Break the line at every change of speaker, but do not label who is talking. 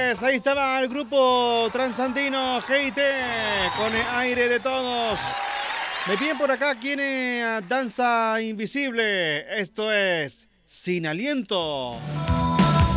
pues ahí estaba el grupo transandino GIT con el aire de todos. Me piden por acá quién es Danza Invisible. Esto es Sin Aliento.